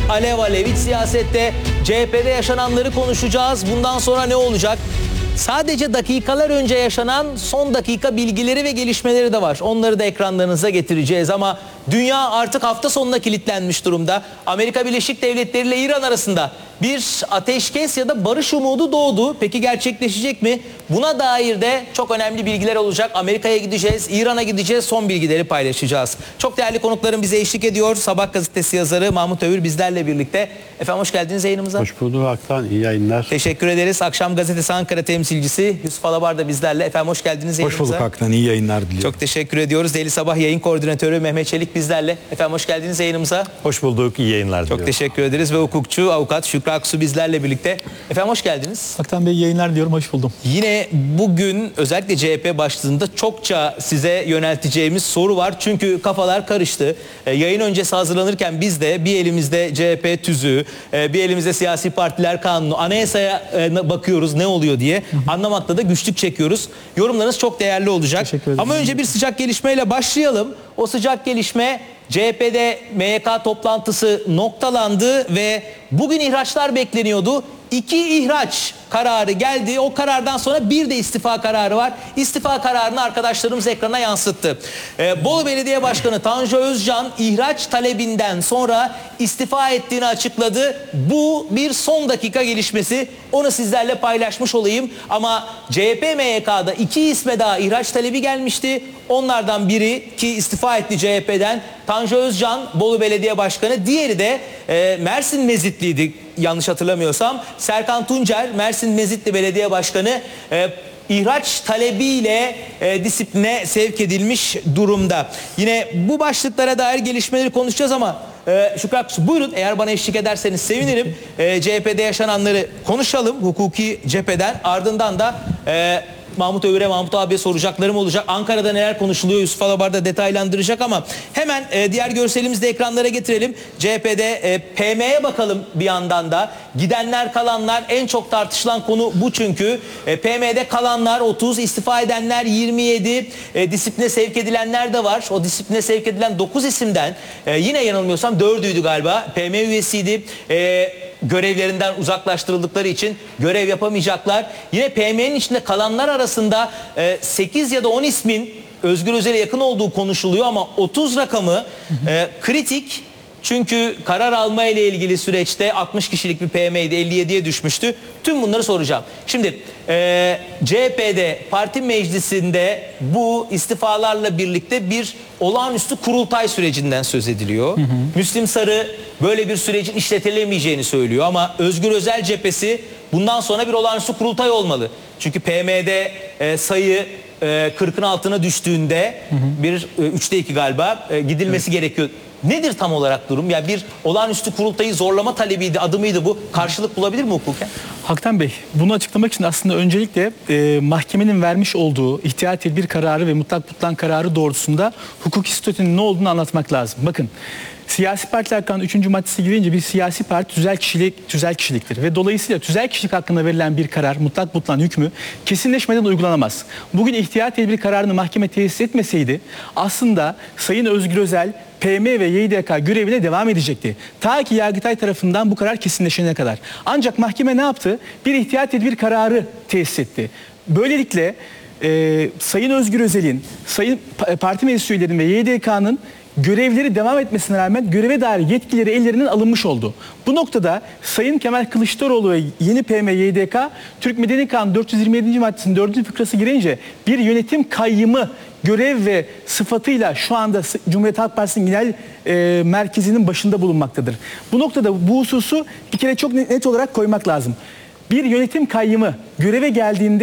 alev alev. İç siyasette CHP'de yaşananları konuşacağız. Bundan sonra ne olacak? Sadece dakikalar önce yaşanan son dakika bilgileri ve gelişmeleri de var. Onları da ekranlarınıza getireceğiz ama dünya artık hafta sonuna kilitlenmiş durumda. Amerika Birleşik Devletleri ile İran arasında bir ateşkes ya da barış umudu doğdu. Peki gerçekleşecek mi? Buna dair de çok önemli bilgiler olacak. Amerika'ya gideceğiz, İran'a gideceğiz, son bilgileri paylaşacağız. Çok değerli konuklarım bize eşlik ediyor. Sabah gazetesi yazarı Mahmut Övür bizlerle birlikte. Efendim hoş geldiniz yayınımıza. Hoş bulduk Aktan, iyi yayınlar. Teşekkür ederiz. Akşam gazetesi Ankara temsilcisi Yusuf Alabar da bizlerle. Efendim hoş geldiniz yayınımıza. Hoş bulduk Aktan, iyi yayınlar diliyorum. Çok teşekkür ediyoruz. Deli Sabah yayın koordinatörü Mehmet Çelik bizlerle. Efendim hoş geldiniz yayınımıza. Hoş bulduk, iyi yayınlar diliyorum. Çok teşekkür ederiz ve hukukçu avukat Şükrü Aksu bizlerle birlikte. Efendim hoş geldiniz. Aktan Bey yayınlar diyorum, hoş buldum. Yine bugün özellikle CHP başlığında çokça size yönelteceğimiz soru var. Çünkü kafalar karıştı. Yayın öncesi hazırlanırken biz de bir elimizde CHP tüzüğü, bir elimizde siyasi partiler kanunu, anayasaya bakıyoruz ne oluyor diye. Anlamakta da güçlük çekiyoruz. Yorumlarınız çok değerli olacak. Ama önce bir sıcak gelişmeyle başlayalım. O sıcak gelişme CHP'de MYK toplantısı noktalandı ve bugün ihraçlar bekleniyordu. 2 ihraç kararı geldi. O karardan sonra bir de istifa kararı var. İstifa kararını arkadaşlarımız ekrana yansıttı. Bolu Belediye Başkanı Tanju Özcan ihraç talebinden sonra istifa ettiğini açıkladı. Bu bir son dakika gelişmesi. Onu sizlerle paylaşmış olayım. Ama CHP MYK'da 2 isme daha ihraç talebi gelmişti. Onlardan biri ki istifa etti CHP'den Tanju Özcan, Bolu Belediye Başkanı. Diğeri de Mersin Mezitliydi yanlış hatırlamıyorsam. Serkan Tuncer, Mersin Mezitli Belediye Başkanı ihraç talebiyle disipline sevk edilmiş durumda. Yine bu başlıklara dair gelişmeleri konuşacağız ama Şükrü Aksu buyurun, eğer bana eşlik ederseniz sevinirim. CHP'de yaşananları konuşalım hukuki cepheden, ardından da Mahmut Övür'e, Mahmut abiye soracaklarım olacak. Ankara'da neler konuşuluyor Yusuf Alabar da detaylandıracak ama hemen diğer görselimizi de ekranlara getirelim. CHP'de PM'ye bakalım bir yandan da. Gidenler kalanlar en çok tartışılan konu bu çünkü. PM'de kalanlar 30, istifa edenler 27, disipline sevk edilenler de var. O disipline sevk edilen 9 isimden yine yanılmıyorsam 4'üydü galiba. PM üyesiydi. Görevlerinden uzaklaştırıldıkları için görev yapamayacaklar. Yine PM'nin içinde kalanlar arasında 8 ya da 10 ismin Özgür Özel'e yakın olduğu konuşuluyor ama 30 rakamı kritik. Çünkü karar alma ile ilgili süreçte 60 kişilik bir PM'ydi, 57'ye düşmüştü. Tüm bunları soracağım. Şimdi CHP'de parti meclisinde bu istifalarla birlikte bir olağanüstü kurultay sürecinden söz ediliyor. Müslim Sarı böyle bir sürecin işletilemeyeceğini söylüyor ama Özgür Özel cephesi bundan sonra bir olağanüstü kurultay olmalı. Çünkü PM'de sayı 40'ın altına düştüğünde bir 3'te 2 galiba gidilmesi gerekiyor. Nedir tam olarak durum? Yani bir olağanüstü kurultayı zorlama talebiydi, adımıydı bu. Karşılık bulabilir mi hukuken? Haktan Bey, bunu açıklamak için aslında öncelikle mahkemenin vermiş olduğu ihtiyat tedbir kararı ve mutlak butlan kararı doğrultusunda hukuki statünün ne olduğunu anlatmak lazım. Bakın, siyasi partiler kanunu 3. maddesi girince bir siyasi parti tüzel kişiliktir ve dolayısıyla tüzel kişilik hakkında verilen bir karar, mutlak butlan hükmü kesinleşmeden uygulanamaz. Bugün ihtiyat tedbir kararını mahkeme tesis etmeseydi aslında Sayın Özgür Özel PM ve YDK görevine devam edecekti. Ta ki Yargıtay tarafından bu karar kesinleşene kadar. Ancak mahkeme ne yaptı? Bir ihtiyat tedbir kararı tesis etti. Böylelikle Sayın Özgür Özel'in, Sayın Parti Meclis üyelerinin ve YDK'nın görevleri devam etmesine rağmen göreve dair yetkileri ellerinden alınmış oldu. Bu noktada Sayın Kemal Kılıçdaroğlu ve yeni PM YDK Türk Medeni Kanunu 427. maddesinin 4. fıkrası girince bir yönetim kayyımı görev ve sıfatıyla şu anda Cumhuriyet Halk Partisi'nin genel merkezinin başında bulunmaktadır. Bu noktada bu hususu bir kere çok net olarak koymak lazım. Bir yönetim kayyımı göreve geldiğinde